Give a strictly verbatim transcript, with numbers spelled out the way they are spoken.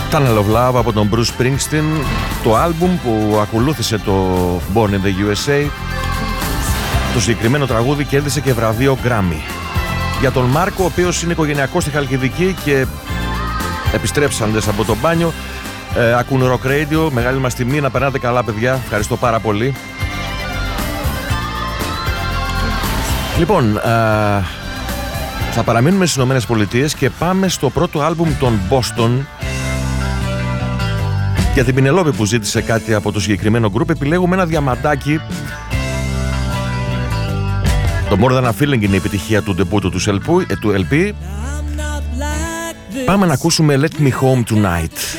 Tunnel of Love από τον Bruce Springsteen, το άλμπουμ που ακολούθησε το Born in the γιου ες έι. Το συγκεκριμένο τραγούδι κέρδισε και βραβείο Grammy. Για τον Μάρκο, ο οποίος είναι οικογενειακός στη Χαλκιδική και επιστρέψαντες από το μπάνιο, ε, ακούν Rock Radio. Μεγάλη μας τιμή, να περνάτε καλά, παιδιά. Ευχαριστώ πάρα πολύ. Λοιπόν, ε, θα παραμείνουμε στις Ηνωμένες Πολιτείες και πάμε στο πρώτο άλμπουμ των Boston. Για την Πινελόπη που ζήτησε κάτι από το συγκεκριμένο γκρουπ, επιλέγουμε ένα διαμαντάκι. Το More Than a Feeling είναι η επιτυχία του ντεμπούτου του ελ πι. Πάμε να ακούσουμε Let Me Home Tonight.